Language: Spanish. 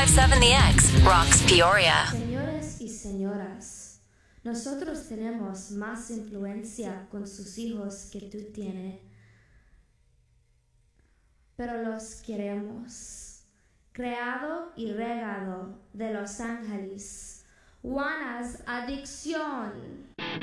1057 The X, Rocks, Peoria. Señores y señoras, nosotros tenemos más influencia con sus hijos que tú tienes, pero los queremos. Creado y regado de Los Ángeles, Juana's Adicción.